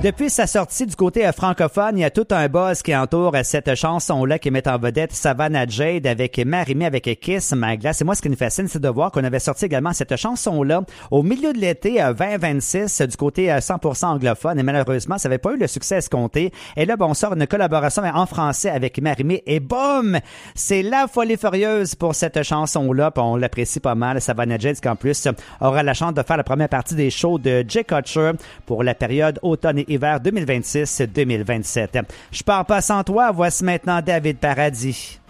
Depuis sa sortie du côté francophone, il y a tout un buzz qui entoure cette chanson-là qui met en vedette Savannah Jade avec Marimé avec Kiss My Glass. Et moi, ce qui nous fascine, c'est de voir qu'on avait sorti également cette chanson-là au milieu de l'été 2026 du côté 100% anglophone. Et malheureusement, ça n'avait pas eu le succès escompté. Et là, on sort une collaboration en français avec Marimé et boum! C'est la folie furieuse pour cette chanson-là. Puis on l'apprécie pas mal. Savannah Jade, qui en plus aura la chance de faire la première partie des shows de Jay Kutcher pour la période automne et hiver 2026-2027. Je pars pas sans toi. Voici maintenant David Paradis.